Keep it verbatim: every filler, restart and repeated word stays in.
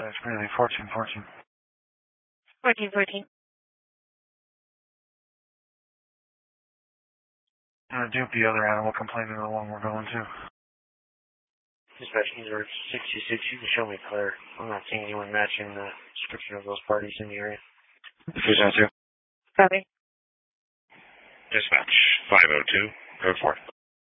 That's really fourteen fourteen. fourteen fourteen. Uh, dupe the other animal complaining the one we're going to. Dispatch user sixty-six, you can show me clear. I'm not seeing anyone matching the description of those parties in the area. three seven two. Copy. Dispatch five oh two, code four.